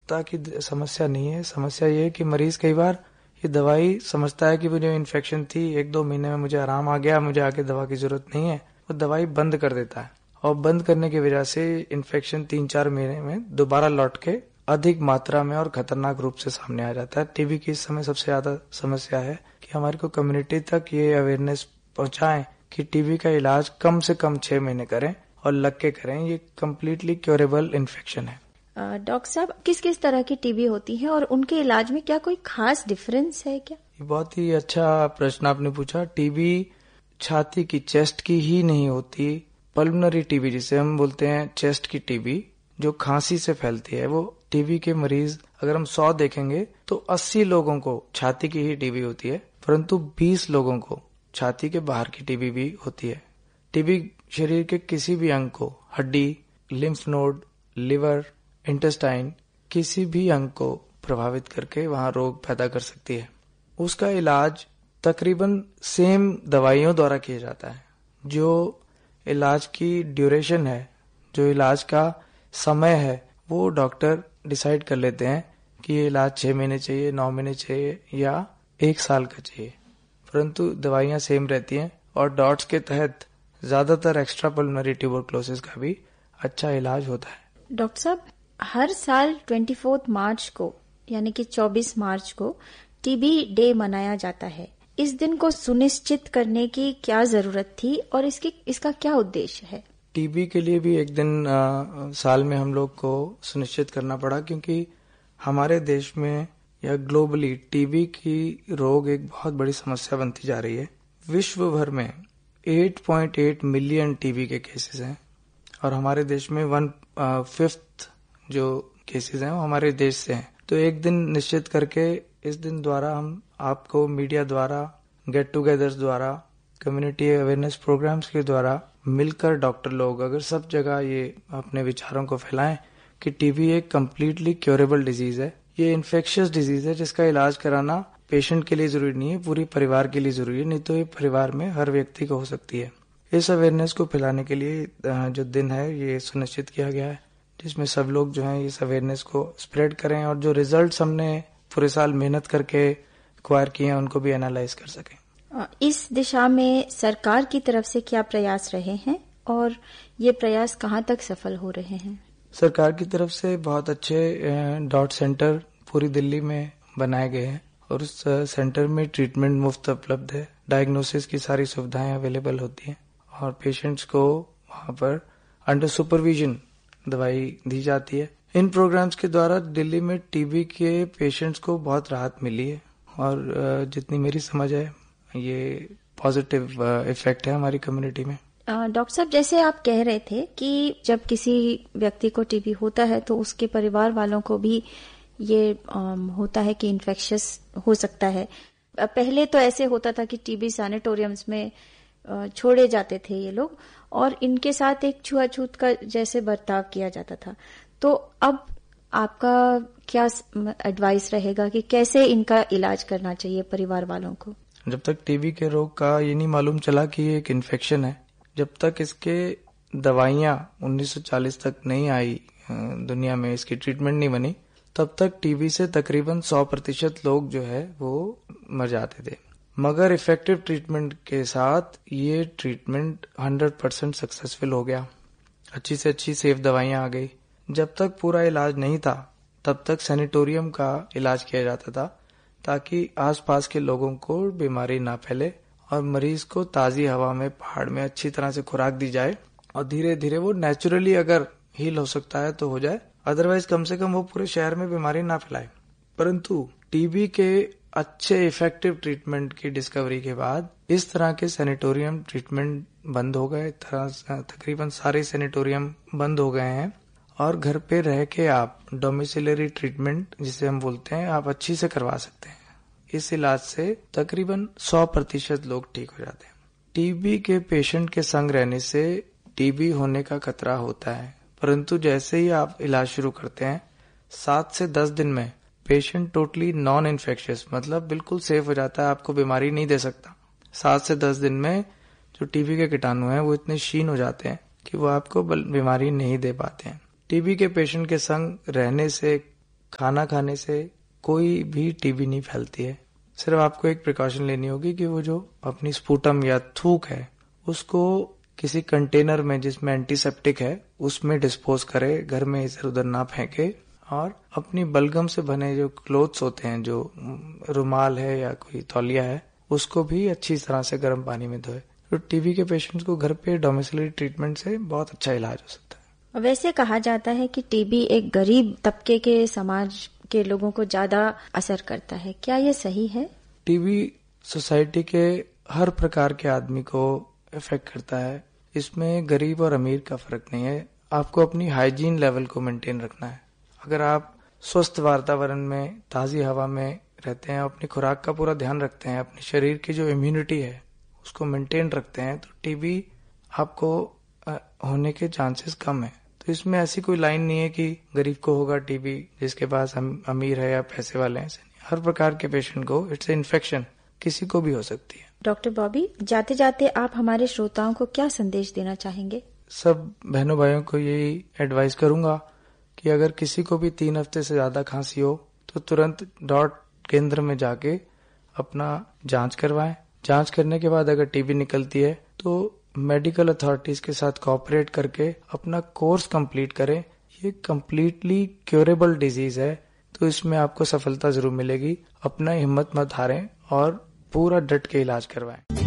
गुणवत्ता की समस्या नहीं है। समस्या ये है कि मरीज कई बार ये दवाई समझता है कि मुझे इन्फेक्शन थी, 1-2 महीने में मुझे आराम आ गया, मुझे आगे दवा की जरूरत नहीं है, वो दवाई बंद कर देता है और बंद करने की वजह से इन्फेक्शन 3-4 महीने में दोबारा लौट के अधिक मात्रा में और खतरनाक रूप से सामने आ जाता है। टीबी की इस समय सबसे ज्यादा समस्या है कि हमारे को कम्युनिटी तक ये अवेयरनेस पहुंचाएं कि टीबी का इलाज कम से कम 6 महीने करें और लग के करें। ये कम्प्लीटली क्योरेबल इन्फेक्शन है। डॉक्टर साहब, किस किस तरह की टीबी होती है और उनके इलाज में क्या कोई खास डिफरेंस है क्या? ये बहुत ही अच्छा प्रश्न आपने पूछा। टीबी छाती की, चेस्ट की ही नहीं होती। पल्मोनरी टीबी जिसे हम बोलते हैं, चेस्ट की टीबी जो खांसी से फैलती है, वो टीबी के मरीज अगर हम 100 देखेंगे तो 80 लोगों को छाती की ही टीबी होती है, परंतु 20 लोगों को छाती के बाहर की टीबी भी होती है। टीबी शरीर के किसी भी अंग को, हड्डी, लिम्फ नोड, लिवर, इंटेस्टाइन, किसी भी अंग को प्रभावित करके वहां रोग पैदा कर सकती है। उसका इलाज तकरीबन सेम दवाइयों द्वारा किया जाता है। जो इलाज की ड्यूरेशन है, जो इलाज का समय है, वो डॉक्टर डिसाइड कर लेते हैं कि ये इलाज 6 महीने चाहिए, 9 महीने चाहिए या 1 साल का चाहिए, परंतु दवाइयां सेम रहती हैं और डॉट्स के तहत ज्यादातर एक्स्ट्रा पल्मोनरी ट्यूबरक्लोसिस का भी अच्छा इलाज होता है। डॉक्टर साहब, हर साल 24 मार्च को यानी कि 24 मार्च को टीबी डे मनाया जाता है। इस दिन को सुनिश्चित करने की क्या जरूरत थी और इसका क्या उद्देश्य है? टीबी के लिए भी एक दिन साल में हम लोग को सुनिश्चित करना पड़ा, क्योंकि हमारे देश में या ग्लोबली टीबी की रोग एक बहुत बड़ी समस्या बनती जा रही है। विश्व भर में 8.8 मिलियन टीबी के केसेस हैं और हमारे देश में 1/5 जो केसेस हैं वो हमारे देश से हैं। तो एक दिन निश्चित करके इस दिन द्वारा हम आपको मीडिया द्वारा, गेट टुगेदर्स द्वारा, कम्युनिटी अवेयरनेस प्रोग्राम्स के द्वारा मिलकर डॉक्टर लोग अगर सब जगह ये अपने विचारों को फैलाएं कि टीबी एक कम्प्लीटली क्योरेबल डिजीज है। ये इन्फेक्शियस डिजीज है जिसका इलाज कराना पेशेंट के लिए जरूरी नहीं है, पूरी परिवार के लिए जरूरी है, नहीं तो ये परिवार में हर व्यक्ति को हो सकती है। इस अवेयरनेस को फैलाने के लिए जो दिन है ये सुनिश्चित किया गया है, जिसमें सब लोग जो है इस अवेयरनेस को स्प्रेड करें और जो रिजल्ट्स हमने पूरे साल मेहनत करके एक्वायर किए हैं उनको भी एनालाइज कर सकें। इस दिशा में सरकार की तरफ से क्या प्रयास रहे हैं और ये प्रयास कहाँ तक सफल हो रहे हैं? सरकार की तरफ से बहुत अच्छे डॉट सेंटर पूरी दिल्ली में बनाए गए हैं और उस सेंटर में ट्रीटमेंट मुफ्त उपलब्ध है। डायग्नोसिस की सारी सुविधाएं अवेलेबल होती हैं और पेशेंट्स को वहां पर अंडर सुपरविजन दवाई दी जाती है। इन प्रोग्राम्स के द्वारा दिल्ली में टीबी के पेशेंट्स को बहुत राहत मिली है और जितनी मेरी समझ है ये पॉजिटिव इफेक्ट है हमारी कम्युनिटी में। डॉक्टर साहब, जैसे आप कह रहे थे कि जब किसी व्यक्ति को टीबी होता है तो उसके परिवार वालों को भी ये होता है कि इन्फेक्शियस हो सकता है। पहले तो ऐसे होता था कि टीबी सैनिटोरियम्स में छोड़े जाते थे ये लोग और इनके साथ एक छुआछूत का जैसे बर्ताव किया जाता था। तो अब आपका क्या एडवाइस रहेगा कि कैसे इनका इलाज करना चाहिए परिवार वालों को? जब तक टीबी के रोग का ये नहीं मालूम चला कि ये एक इन्फेक्शन है, जब तक इसके दवाइयां 1940 तक नहीं आई दुनिया में, इसकी ट्रीटमेंट नहीं बनी, तब तक टीबी से तकरीबन 100% लोग जो है वो मर जाते थे। मगर इफेक्टिव ट्रीटमेंट के साथ ये ट्रीटमेंट 100% सक्सेसफुल हो गया। अच्छी से अच्छी सेफ दवाइयां आ गई। जब तक पूरा इलाज नहीं था तब तक सैनिटोरियम का इलाज किया जाता था ताकि आसपास के लोगों को बीमारी ना फैले और मरीज को ताजी हवा में, पहाड़ में अच्छी तरह से खुराक दी जाए और धीरे धीरे वो नेचुरली अगर हील हो सकता है तो हो जाए, अदरवाइज कम से कम वो पूरे शहर में बीमारी ना फैलाए। परंतु टीबी के अच्छे इफेक्टिव ट्रीटमेंट की डिस्कवरी के बाद इस तरह के सैनिटोरियम ट्रीटमेंट बंद हो गए। तकरीबन सारे सैनिटोरियम बंद हो गए हैं और घर पे रह के आप डोमिसिलरी ट्रीटमेंट जिसे हम बोलते हैं, आप अच्छी से करवा सकते हैं। इस इलाज से तकरीबन 100% लोग ठीक हो जाते हैं। टीबी के पेशेंट के संग रहने से टीबी होने का खतरा होता है, परंतु जैसे ही आप इलाज शुरू करते हैं 7 से 10 दिन में पेशेंट टोटली नॉन इन्फेक्शियस, मतलब बिल्कुल सेफ हो जाता है, आपको बीमारी नहीं दे सकता। 7 से 10 दिन में जो टीबी के कीटाणु हैं वो इतने क्षीण हो जाते हैं कि वो आपको बीमारी नहीं दे पाते हैं। टीबी के पेशेंट के संग रहने से खाना खाने से कोई भी टीबी नहीं फैलती है। सिर्फ आपको एक प्रिकॉशन लेनी होगी कि वो जो अपनी स्पूटम या थूक है उसको किसी कंटेनर में जिसमें एंटीसेप्टिक है उसमें डिस्पोज करे, घर में इधर उधर ना फेंके, और अपनी बलगम से बने जो क्लोथ्स होते हैं, जो रुमाल है या कोई तौलिया है, उसको भी अच्छी तरह से गर्म पानी में धोए। तो टीबी के पेशेंट्स को घर पे डोमिसिलरी ट्रीटमेंट से बहुत अच्छा इलाज हो सकता है। वैसे कहा जाता है कि टीबी एक गरीब तबके के समाज के लोगों को ज्यादा असर करता है, क्या ये सही है? टीबी सोसाइटी के हर प्रकार के आदमी को इफेक्ट करता है। इसमें गरीब और अमीर का फर्क नहीं है। आपको अपनी हाइजीन लेवल को मेंटेन रखना है। अगर आप स्वस्थ वातावरण में, ताजी हवा में रहते हैं, अपनी खुराक का पूरा ध्यान रखते हैं, अपने शरीर की जो इम्यूनिटी है उसको मेंटेन रखते हैं, तो टीबी आपको होने के चांसेस कम है। तो इसमें ऐसी कोई लाइन नहीं है कि गरीब को होगा टीबी, जिसके पास अमीर है या पैसे वाले हैं, ऐसे नहीं। हर प्रकार के पेशेंट को इट्स इन्फेक्शन किसी को भी हो सकती है। डॉक्टर बॉबी, जाते जाते आप हमारे श्रोताओं को क्या संदेश देना चाहेंगे? सब बहनों भाइयों को यही एडवाइस करूंगा कि अगर किसी को भी 3 हफ्ते से ज्यादा खांसी हो तो तुरंत डॉट केंद्र में जाके अपना जांच करवाएं। जांच करने के बाद अगर टीबी निकलती है तो मेडिकल अथॉरिटीज के साथ कोऑपरेट करके अपना कोर्स कंप्लीट करें। ये कंप्लीटली क्योरेबल डिजीज है, तो इसमें आपको सफलता जरूर मिलेगी। अपना हिम्मत मत हारें और पूरा डट के इलाज करवाएं।